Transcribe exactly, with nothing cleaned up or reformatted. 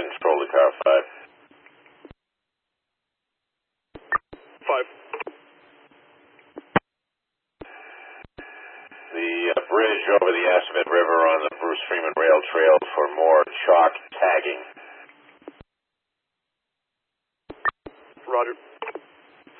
control to car five. Five. The uh, bridge over the Assabet River on the Bruce Freeman Rail Trail for more chalk tax.